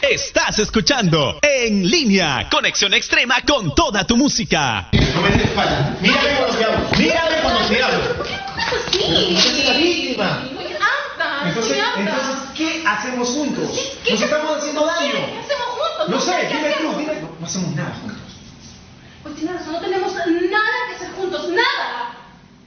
Estás escuchando En Línea, conexión extrema con toda tu música. No me des espalda. Mírame cuando te hablo. Mírame cuando te hablo. ¿Por qué estás así? Usted es la víctima. Entonces, ¿qué hacemos juntos? ¿Qué? Nos estamos haciendo daño. ¿Qué hacemos juntos? No sé, ¿Qué dime hacemos? tú, dime. No hacemos nada juntos. Pues tiene razón, no tenemos nada que hacer juntos, nada.